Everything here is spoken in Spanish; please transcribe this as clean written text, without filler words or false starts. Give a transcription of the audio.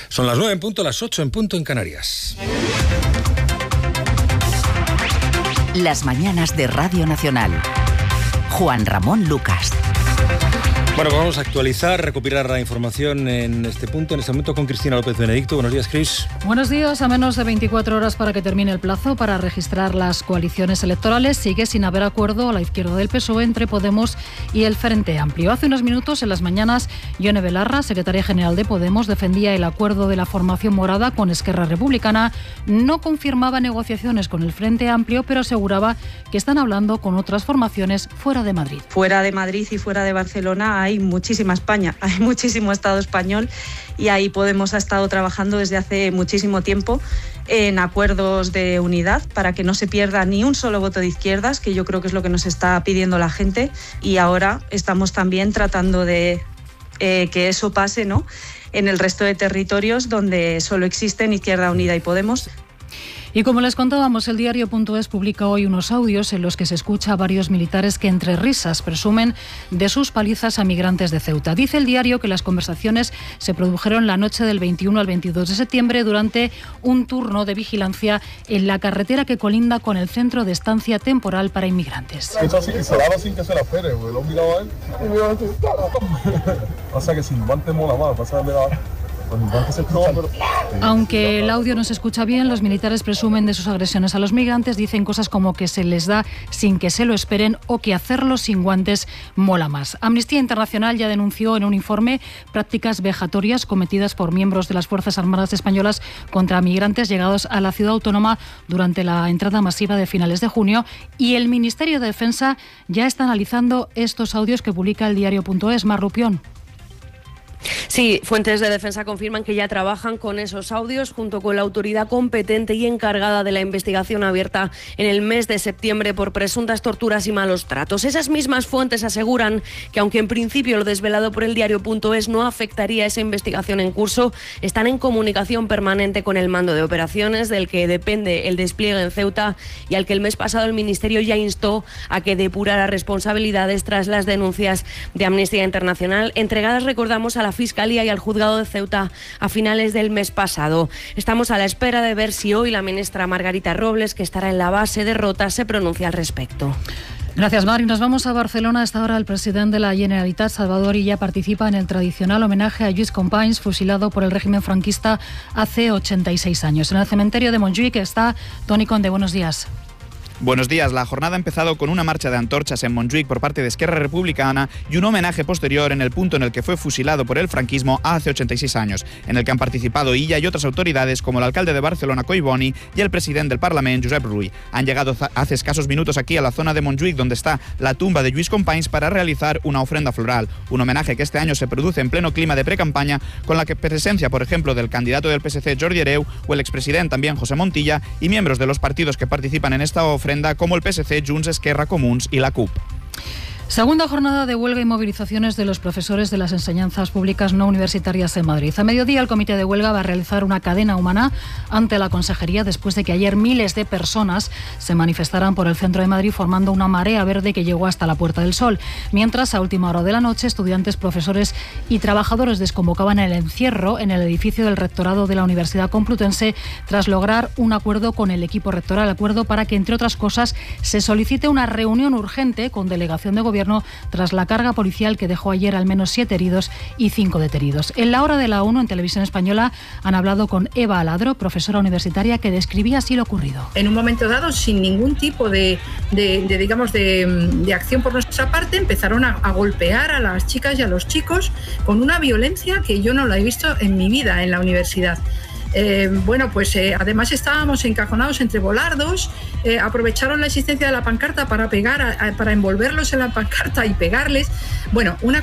Son las 9 en punto, las 8 en punto en Canarias. Las mañanas de Radio Nacional. Juan Ramón Lucas. Bueno, vamos a actualizar, recopilar la información en este momento con Cristina López Benedicto. Buenos días, Cris. Buenos días. A menos de 24 horas para que termine el plazo para registrar las coaliciones electorales, sigue sin haber acuerdo a la izquierda del PSOE entre Podemos y el Frente Amplio. Hace unos minutos, en las mañanas, Ione Belarra, secretaria general de Podemos, defendía el acuerdo de la formación morada con Esquerra Republicana. No confirmaba negociaciones con el Frente Amplio, pero aseguraba que están hablando con otras formaciones fuera de Madrid. Fuera de Madrid y fuera de Barcelona hay muchísima España, hay muchísimo Estado español y ahí Podemos ha estado trabajando desde hace muchísimo tiempo en acuerdos de unidad para que no se pierda ni un solo voto de izquierdas, que yo creo que es lo que nos está pidiendo la gente, y ahora estamos también tratando de que eso pase, ¿no?, en el resto de territorios donde solo existen Izquierda Unida y Podemos. Y como les contábamos, el diario.es publica hoy unos audios en los que se escucha a varios militares que entre risas presumen de sus palizas a migrantes de Ceuta. Dice el diario que las conversaciones se produjeron la noche del 21 al 22 de septiembre durante un turno de vigilancia en la carretera que colinda con el centro de estancia temporal para inmigrantes. Eso así que se daba sin que se la espere, güey. Lo miraba a él y me iba a decir, pasa que sin guantes mola más, pasa de la... Aunque el audio no se escucha bien, los militares presumen de sus agresiones a los migrantes, dicen cosas como que se les da sin que se lo esperen o que hacerlo sin guantes mola más. Amnistía Internacional ya denunció en un informe prácticas vejatorias cometidas por miembros de las Fuerzas Armadas españolas contra migrantes llegados a la ciudad autónoma durante la entrada masiva de finales de junio, y el Ministerio de Defensa ya está analizando estos audios que publica el diario.es. Mar Rupión. Sí, fuentes de defensa confirman que ya trabajan con esos audios junto con la autoridad competente y encargada de la investigación abierta en el mes de septiembre por presuntas torturas y malos tratos. Esas mismas fuentes aseguran que aunque en principio lo desvelado por el diario.es no afectaría a esa investigación en curso, están en comunicación permanente con el mando de operaciones del que depende el despliegue en Ceuta y al que el mes pasado el Ministerio ya instó a que depurara responsabilidades tras las denuncias de Amnistía Internacional entregadas, recordamos, a la Fiscalía y al Juzgado de Ceuta a finales del mes pasado. Estamos a la espera de ver si hoy la ministra Margarita Robles, que estará en la base de Rota, se pronuncia al respecto. Gracias, Mari. Nos vamos a Barcelona. A esta hora el presidente de la Generalitat, Salvador Illa, participa en el tradicional homenaje a Lluís Companys, fusilado por el régimen franquista hace 86 años. En el cementerio de Montjuïc está Toni Conde. Buenos días. Buenos días. La jornada ha empezado con una marcha de antorchas en Montjuïc por parte de Esquerra Republicana y un homenaje posterior en el punto en el que fue fusilado por el franquismo hace 86 años, en el que han participado Illa y otras autoridades como el alcalde de Barcelona, Collboni, y el presidente del Parlament, Josep Rull. Han llegado hace escasos minutos aquí a la zona de Montjuïc, donde está la tumba de Lluís Companys, para realizar una ofrenda floral, un homenaje que este año se produce en pleno clima de precampaña, con la presencia, por ejemplo, del candidato del PSC, Jordi Hereu, o el expresidente también, José Montilla, y miembros de los partidos que participan en esta ofrenda, como el PSC, Junts, Esquerra, Comuns y la CUP. Segunda jornada de huelga y movilizaciones de los profesores de las enseñanzas públicas no universitarias en Madrid. A mediodía el comité de huelga va a realizar una cadena humana ante la Consejería después de que ayer miles de personas se manifestaran por el centro de Madrid formando una marea verde que llegó hasta la Puerta del Sol. Mientras, a última hora de la noche, estudiantes, profesores y trabajadores desconvocaban el encierro en el edificio del rectorado de la Universidad Complutense tras lograr un acuerdo con el equipo rectoral. Acuerdo para que, entre otras cosas, se solicite una reunión urgente con delegación de gobierno tras la carga policial que dejó ayer al menos 7 heridos y 5 detenidos. En la hora de la 1, en Televisión Española, han hablado con Eva Aladro, profesora universitaria, que describía así lo ocurrido. En un momento dado, sin ningún tipo de acción por nuestra parte, empezaron a golpear a las chicas y a los chicos con una violencia que yo no la he visto en mi vida en la universidad. Además estábamos encajonados entre volardos, aprovecharon la existencia de la pancarta para pegar, para envolverlos en la pancarta y pegarles. Bueno, una